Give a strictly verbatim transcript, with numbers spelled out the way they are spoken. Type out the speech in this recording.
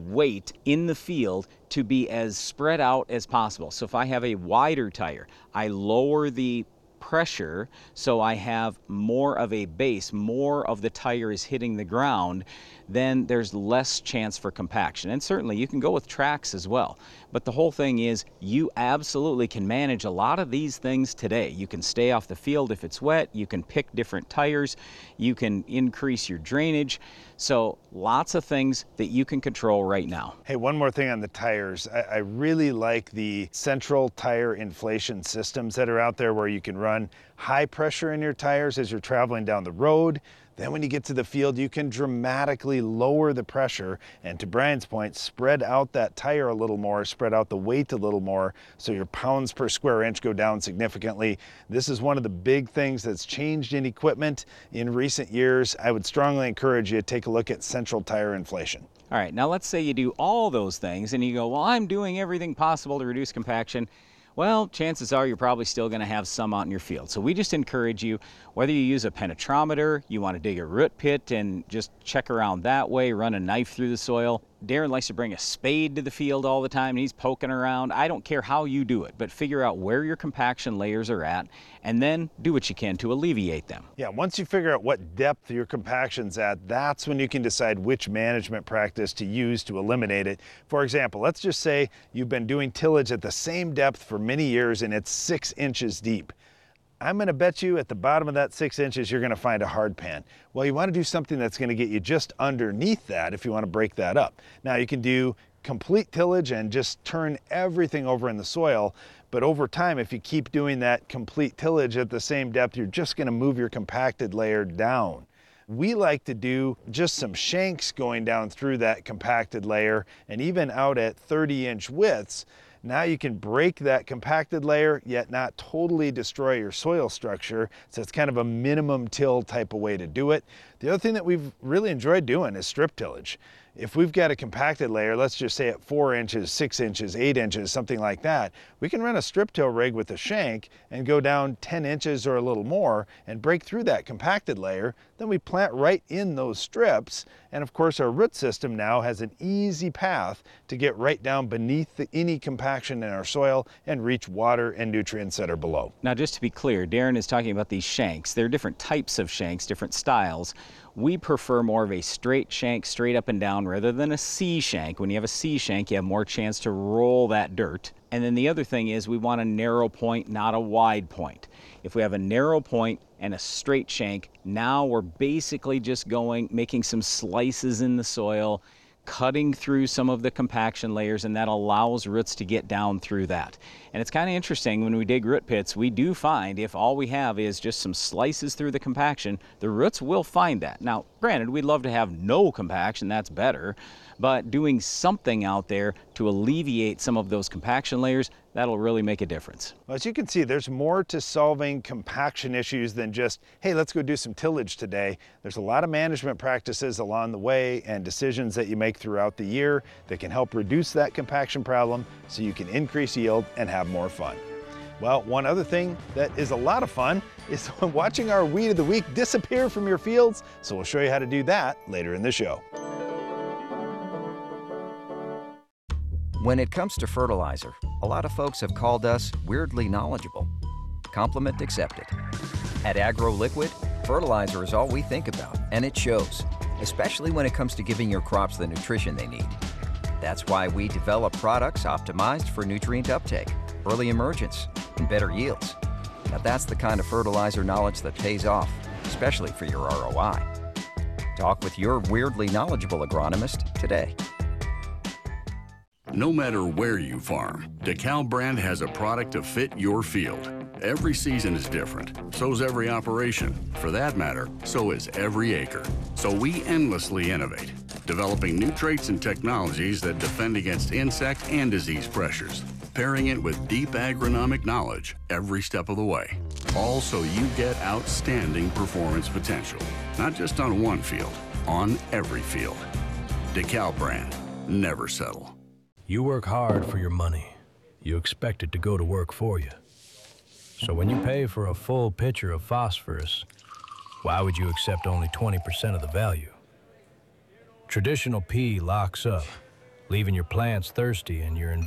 weight in the field to be as spread out as possible. So if I have a wider tire, I lower the pressure so I have more of a base, more of the tire is hitting the ground, then there's less chance for compaction. And certainly you can go with tracks as well. But the whole thing is you absolutely can manage a lot of these things today. You can stay off the field if it's wet, you can pick different tires, you can increase your drainage. So lots of things that you can control right now. Hey, one more thing on the tires. I, I really like the central tire inflation systems that are out there where you can run high pressure in your tires as you're traveling down the road. Then when you get to the field, you can dramatically lower the pressure and, to Brian's point, spread out that tire a little more, spread out the weight a little more, so your pounds per square inch go down significantly. This is one of the big things that's changed in equipment in recent years. I would strongly encourage you to take a look at central tire inflation. All right, now let's say you do all those things and you go, well, I'm doing everything possible to reduce compaction. Well, chances are you're probably still going to have some out in your field. So we just encourage you, whether you use a penetrometer, you want to dig a root pit and just check around that way, run a knife through the soil. Darren likes to bring a spade to the field all the time and he's poking around. I don't care how you do it, but figure out where your compaction layers are at and then do what you can to alleviate them. Yeah, once you figure out what depth your compaction's at, that's when you can decide which management practice to use to eliminate it. For example, let's just say you've been doing tillage at the same depth for many years and it's six inches deep. I'm going to bet you at the bottom of that six inches, you're going to find a hard pan. Well, you want to do something that's going to get you just underneath that if you want to break that up. Now, you can do complete tillage and just turn everything over in the soil. But over time, if you keep doing that complete tillage at the same depth, you're just going to move your compacted layer down. We like to do just some shanks going down through that compacted layer, and even out at thirty inch widths. Now you can break that compacted layer, yet not totally destroy your soil structure. So it's kind of a minimum till type of way to do it. The other thing that we've really enjoyed doing is strip tillage. If we've got a compacted layer, let's just say at four inches, six inches, eight inches, something like that, we can run a strip till rig with a shank and go down ten inches or a little more and break through that compacted layer. Then we plant right in those strips. And of course, our root system now has an easy path to get right down beneath the, any compaction in our soil and reach water and nutrients that are below. Now, just to be clear, Darren is talking about these shanks. There are different types of shanks, different styles. We prefer more of a straight shank, straight up and down, rather than a C shank. When you have a C shank, you have more chance to roll that dirt. And then the other thing is we want a narrow point, not a wide point. If we have a narrow point and a straight shank, now we're basically just going, making some slices in the soil, cutting through some of the compaction layers, and that allows roots to get down through that. And it's kind of interesting when we dig root pits, we do find if all we have is just some slices through the compaction, the roots will find that. Now, granted, we'd love to have no compaction, that's better, but doing something out there to alleviate some of those compaction layers, that'll really make a difference. Well, as you can see, there's more to solving compaction issues than just, hey, let's go do some tillage today. There's a lot of management practices along the way and decisions that you make throughout the year that can help reduce that compaction problem so you can increase yield and have more fun. Well, one other thing that is a lot of fun is watching our Weed of the Week disappear from your fields. So we'll show you how to do that later in the show. When it comes to fertilizer, a lot of folks have called us weirdly knowledgeable. Compliment accepted. At AgroLiquid, fertilizer is all we think about, and it shows, especially when it comes to giving your crops the nutrition they need. That's why we develop products optimized for nutrient uptake, early emergence, and better yields. Now that's the kind of fertilizer knowledge that pays off, especially for your R O I. Talk with your weirdly knowledgeable agronomist today. No matter where you farm, DeKalb brand has a product to fit your field. Every season is different, so's every operation. For that matter, so is every acre. So we endlessly innovate, developing new traits and technologies that defend against insect and disease pressures, pairing it with deep agronomic knowledge every step of the way. All so you get outstanding performance potential, not just on one field, on every field. DeKalb brand, never settle. You work hard for your money. You expect it to go to work for you. So when you pay for a full pitcher of phosphorus, why would you accept only twenty percent of the value? Traditional P locks up, leaving your plants thirsty and your